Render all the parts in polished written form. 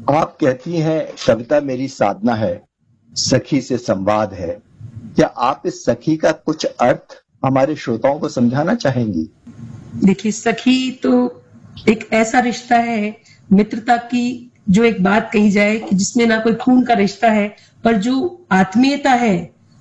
आप कहती हैं कविता मेरी साधना है, सखी से संवाद है। क्या आप इस सखी का कुछ अर्थ हमारे श्रोताओं को समझाना चाहेंगी? देखिए, सखी तो एक ऐसा रिश्ता है मित्रता की, जो एक बात कही जाए कि जिसमें ना कोई खून का रिश्ता है, पर जो आत्मीयता है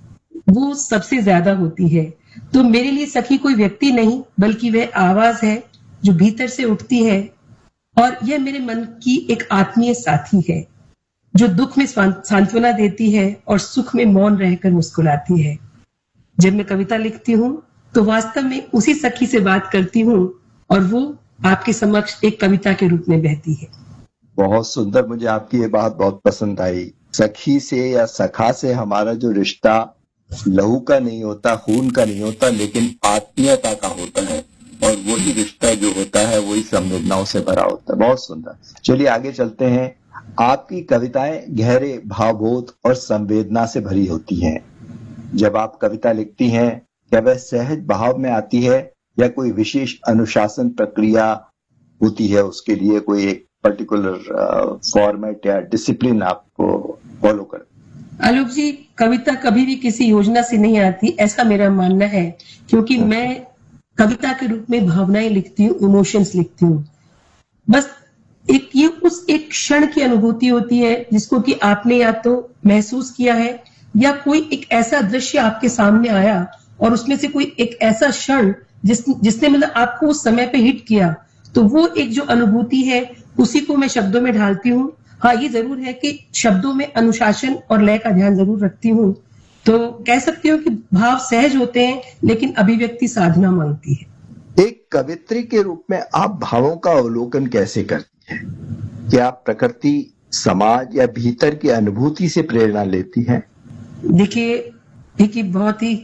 वो सबसे ज्यादा होती है। तो मेरे लिए सखी कोई व्यक्ति नहीं, बल्कि वह आवाज है जो भीतर से उठती है, और यह मेरे मन की एक आत्मीय साथी है जो दुख में सांत्वना देती है और सुख में मौन रहकर मुस्कुराती है। जब मैं कविता लिखती हूँ तो वास्तव में उसी सखी से बात करती हूँ, और वो आपके समक्ष एक कविता के रूप में बहती है। बहुत सुंदर, मुझे आपकी ये बात बहुत पसंद आई। सखी से या सखा से हमारा जो रिश्ता लहू का नहीं होता, खून का नहीं होता, लेकिन आत्मीयता का होता है, और वही रिश्ता जो होता है वही संवेदनाओं से भरा होता है। बहुत सुंदर। चलिए आगे चलते हैं। आपकी कविताएं गहरे भावबोध और संवेदना से भरी होती हैं। जब आप कविता लिखती हैं, क्या वह सहज भाव में आती है या कोई विशेष अनुशासन प्रक्रिया होती है? उसके लिए कोई एक पर्टिकुलर फॉर्मेट या डिसिप्लिन आपको फॉलो कर? आलोक जी, कविता कभी भी किसी योजना से नहीं आती, ऐसा मेरा मानना है, क्योंकि मैं कविता के रूप में भावनाएं लिखती हूँ, इमोशंस लिखती हूँ। बस ये उस एक क्षण की अनुभूति होती है जिसको कि आपने या तो महसूस किया है, या कोई एक ऐसा दृश्य आपके सामने आया और उसमें से कोई एक ऐसा क्षण जिसने मतलब आपको उस समय पे हिट किया, तो वो एक जो अनुभूति है उसी को मैं शब्दों में ढालती हूँ। हाँ, ये जरूर है कि शब्दों में अनुशासन और लय का ध्यान जरूर रखती हूँ। तो कह सकती हूँ कि भाव सहज होते हैं, लेकिन अभिव्यक्ति साधना मांगती है। एक कवित्री के रूप में आप भावों का अवलोकन कैसे करती हैं? क्या आप प्रकृति, समाज या भीतर की अनुभूति से प्रेरणा लेती हैं? देखिए, एक बहुत ही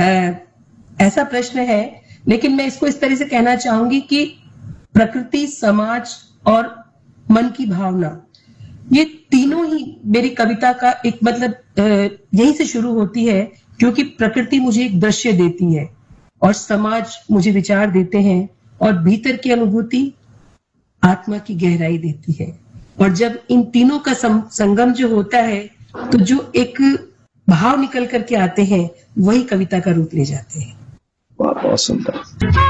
ऐसा प्रश्न है, लेकिन मैं इसको इस तरह से कहना चाहूंगी कि प्रकृति, समाज और मन की भावना, ये तीनों ही मेरी कविता का एक मतलब यहीं से शुरू होती है, क्योंकि प्रकृति मुझे एक दृश्य देती है और समाज मुझे विचार देते हैं, और भीतर की अनुभूति आत्मा की गहराई देती है। और जब इन तीनों का संगम जो होता है, तो जो एक भाव निकल करके आते हैं, वही कविता का रूप ले जाते हैं। बहुत सुंदर।